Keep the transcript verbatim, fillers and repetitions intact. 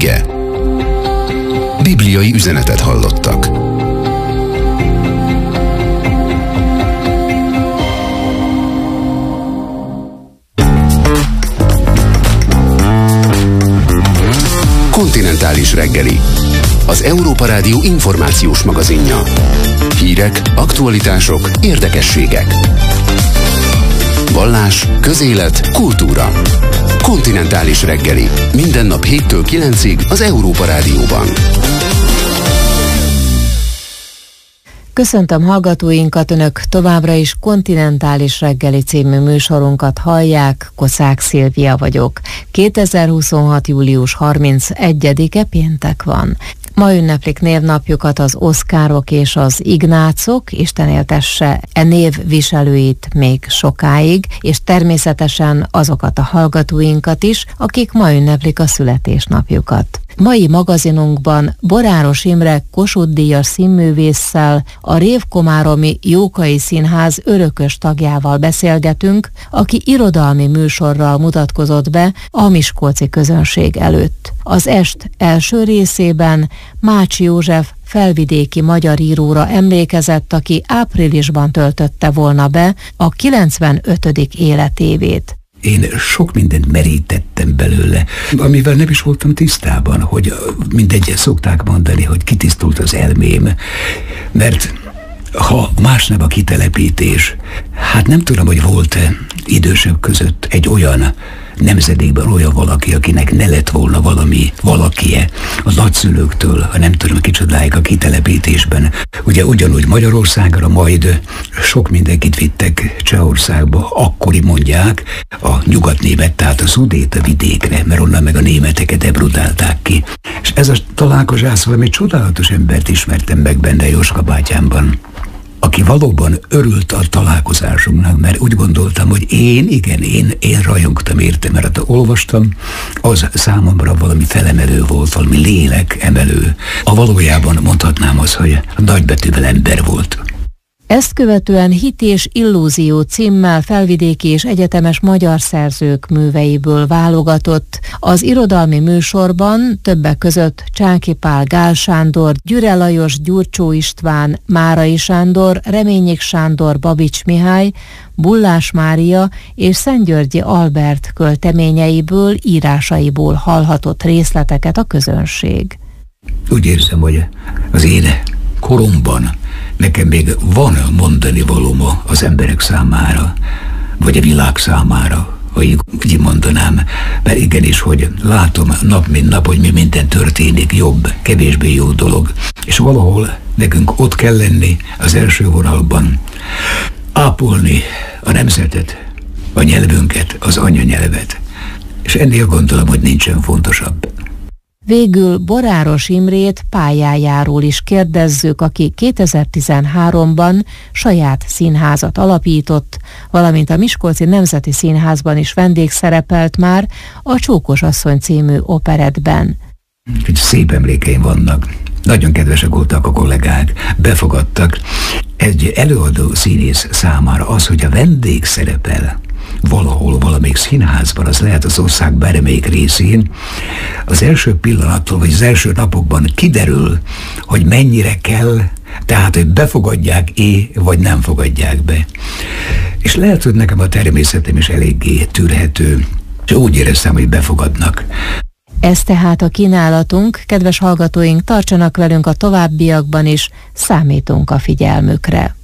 ige. Bibliai üzenetet hallottak. Kontinentális reggeli. Az Európa Rádió információs magazinja. Hírek, aktualitások, érdekességek. Vallás, közélet, kultúra. Kontinentális reggeli. Minden nap héttől kilencig az Európa Rádióban. Köszöntöm hallgatóinkat, Önök továbbra is Kontinentális reggeli című műsorunkat hallják, Koszák Szilvia vagyok. kétezer-huszonhat. július harmincegyedike péntek van. Ma ünneplik névnapjukat az Oszkárok és az Ignácok, Isten éltesse e név viselőit még sokáig, és természetesen azokat a hallgatóinkat is, akik ma ünneplik a születésnapjukat. Mai magazinunkban Boráros Imre Kossuth-díjas színművésszel, a Révkomáromi Jókai Színház örökös tagjával beszélgetünk, aki irodalmi műsorral mutatkozott be a miskolci közönség előtt. Az est első részében Mács József felvidéki magyar íróra emlékezett, aki áprilisban töltötte volna be a kilencvenötödik életévét. Én sok mindent merítettem belőle, amivel nem is voltam tisztában, hogy mindegy, szokták mondani, hogy kitisztult az elmém, mert ha más nem a kitelepítés, hát nem tudom, hogy volt-e idősebb között egy olyan nemzedékben olyan valaki, akinek ne lett volna valami valakie a nagyszülőktől, ha nem tudom kicsodáig a kitelepítésben. Ugye ugyanúgy Magyarországra, majd sok mindenkit vittek Csehországba, akkori mondják a nyugatnémet, tehát a Szudéta vidékre, mert onnan meg a németeket debrudálták ki. És ez a találkozás, valami csodálatos embert ismertem meg benne Jóska bátyámban, aki valóban örült a találkozásunknak, mert úgy gondoltam, hogy én, igen, én, én rajongtam érte, mert hát olvastam, az számomra valami felemelő volt, valami lélek emelő. A valójában mondhatnám azt, hogy nagybetűvel ember volt. Ezt követően Hit és illúzió címmel felvidéki és egyetemes magyar szerzők műveiből válogatott. Az irodalmi műsorban többek között Csáky Pál, Gál Sándor, Gyüre Lajos, Gyurcsó István, Márai Sándor, Reményik Sándor, Babics Mihály, Bullás Mária és Szentgyörgyi Albert költeményeiből, írásaiból hallhatott részleteket a közönség. Úgy érzem, hogy az én koromban nekem még van mondani valóm az emberek számára, vagy a világ számára, ha így, így mondanám. Mert igenis, hogy látom nap mint nap, hogy mi minden történik, jobb, kevésbé jó dolog. És valahol nekünk ott kell lenni az első vonalban, ápolni a nemzetet, a nyelvünket, az anyanyelvet. És ennél gondolom, hogy nincsen fontosabb. Végül Boráros Imrét pályájáról is kérdezzük, aki kétezer-tizenháromban saját színházat alapított, valamint a Miskolci Nemzeti Színházban is vendégszerepelt már a Csókos asszony című operettben. Szép emlékeim vannak. Nagyon kedvesek voltak a kollégák, befogadtak. Egy előadó színész számára az, hogy a vendég szerepel valahol, valamelyik színházban, az lehet az ország bármelyik részén, az első pillanattól, vagy az első napokban kiderül, hogy mennyire kell, tehát, hogy befogadják-é, vagy nem fogadják be. És lehet, hogy nekem a természetem is eléggé tűrhető, és úgy éreztem, hogy befogadnak. Ez tehát a kínálatunk, kedves hallgatóink, tartsanak velünk a továbbiakban is, számítunk a figyelmükre.